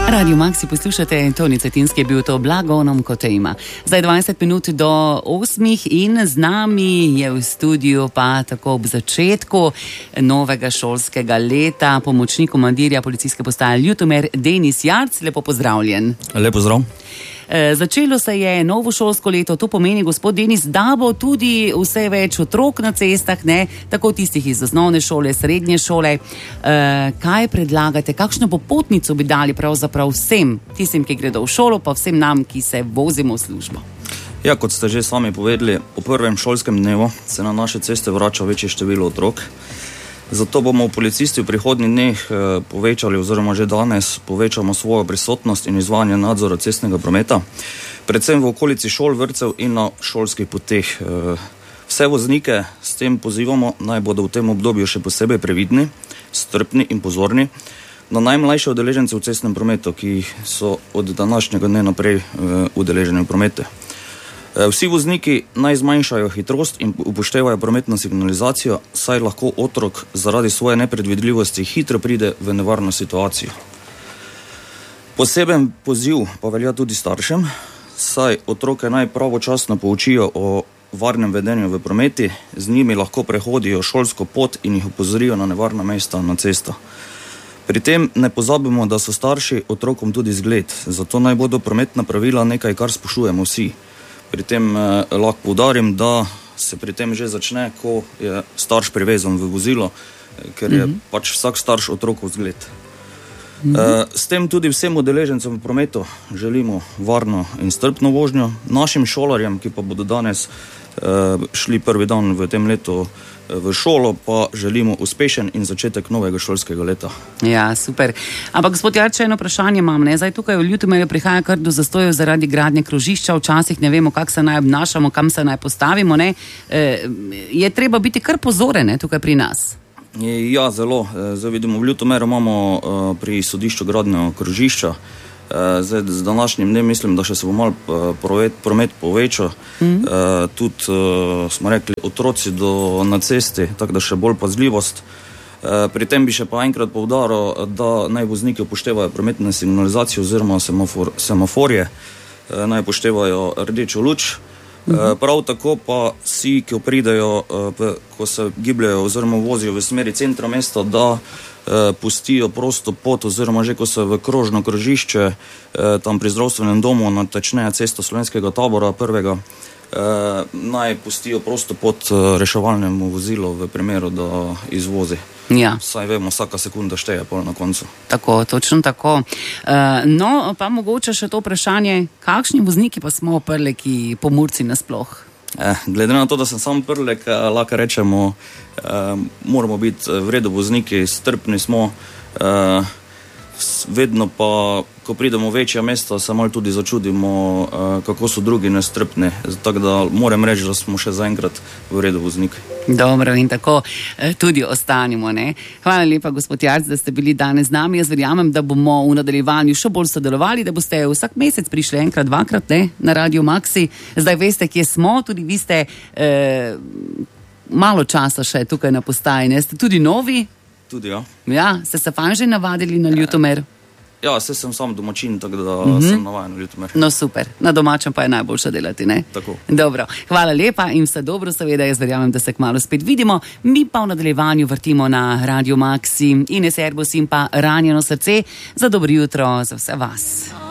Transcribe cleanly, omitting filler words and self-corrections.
Radio Maxi poslušate, Toni Cetinski je bil to blagonom kot ima. Zdaj 20 minut do 8 in z nami je v studiu pa tako ob začetku novega šolskega leta pomočnik komandirja policijske postaje Ljutomer Denis Jarc. Lepo pozdravljen. Lep pozdrav. Začelo se je novo šolsko leto, to pomeni, gospod Denis, da bo tudi vse več otrok na cestah, ne? Tako tistih iz osnovne šole, srednje šole. Kaj predlagate, kakšno popotnico bi dali pravzaprav vsem, tistim, ki gredo v šolo, pa vsem nam, ki se vozimo v službo? Ja, kot ste že sami povedali, po prvem šolskem dnevu se na naše ceste vrača večje število otrok. Zato bomo policisti v prihodnjih dneh povečali, oziroma že danes povečamo svojo prisotnost in izvajanje nadzora cestnega prometa, predvsem v okolici šol, vrtcev in na šolskih poteh. Vse voznike s tem pozivamo, naj bodo v tem obdobju še posebej previdni, strpni in pozorni na najmlajše udeležence v cestnem prometu, ki so od današnjega dne naprej udeleženi v promete. Vsi vozniki naj zmanjšajo hitrost in upoštevajo prometno signalizacijo, saj lahko otrok zaradi svoje nepredvidljivosti hitro pride v nevarno situacijo. Poseben poziv pa velja tudi staršem, saj otroke naj pravočasno poučijo o varnem vedenju v prometi, z njimi lahko prehodijo šolsko pot in jih opozorijo na nevarna mesta na cestah. Pri tem ne pozabimo, da so starši otrokom tudi zgled, zato naj bodo prometna pravila nekaj, kar spoštujemo vsi. Pri tem lahko poudarim, da se pri tem že začne, ko je starš privezan v vozilo, ker je pač vsak starš otrokov zgled. S tem tudi vsem udeležencem v prometu želimo varno in strpno vožnjo. Našim šolarjem, ki pa bodo danes šli prvi dan v tem letu v šolo, pa želimo uspešen in začetek novega šolskega leta. Ja, super. Ampak gospod Jarc, eno vprašanje imam, ne? Zdaj tukaj v Ljutomeru prihaja kar do zastojev zaradi gradnje krožišča, včasih ne vemo, kako se naj obnašamo, kam se naj postavimo, ne? Je treba biti kar pozoren, ne, tukaj pri nas? Ja, zelo. Zdaj vidimo, v Ljutomeru imamo pri sodišču gradnjo krožišča. Zdaj, z današnjim dnem mislim, da še se bo malo promet povečal. Tudi smo rekli otroci na cesti, tako da še bolj pazljivost. Pri tem bi še pa enkrat poudaril, da naj vozniki upoštevajo prometne signalizacije oziroma semaforje, naj upoštevajo rdečo luč. Prav tako pa vsi, ki pridejo, ko se gibljajo oziroma vozijo v smeri centra mesta, da pustijo prosto pot, oziroma že ko so v krožno krožišče tam pri zdravstvenem domu, natečneje cesto Slovenskega tabora prvega, naj pustijo prosto pot reševalnemu vozilu v primeru, da izvozi. Ja. Saj vemo, vsaka sekunda šteje pol na koncu. Tako, točno tako. No, pa mogoče še to vprašanje, kakšni vozniki pa smo prleki pomurci nasploh? Glede na to, da sem sam prlek, lahko rečemo, moramo biti v redu vozniki, strpni smo, vedno pa, ko pridemo v večja mesta, se malo tudi začudimo, kako so drugi nestrpni. Tako da moram reči, da smo še zaenkrat v redu vozniki. Dobro, in tako tudi ostanimo, ne? Hvala lepa, gospod Jarc, da ste bili danes z nami. Jaz verjamem, da bomo v nadaljevanju še bolj sodelovali, da boste vsak mesec prišli enkrat, dvakrat, ne, na Radio Maxi. Zdaj veste, kje smo, tudi vi ste malo časa še tukaj na postaji, ne? Ste tudi novi? Tudi, ja. Ja, ste se fajn že navadili na Ljutomer? Ja, sem sam domačin, tako da sem navajen na Ljutomer. No super, na domačem pa je najboljše delati, ne? Tako. Dobro, hvala lepa in vse dobro, seveda, jaz verjamem, da se kmalu spet vidimo. Mi pa v nadaljevanju vrtimo na Radio Maxi. Ines Erbos in pa Ranjeno srce za dobro jutro za vse vas.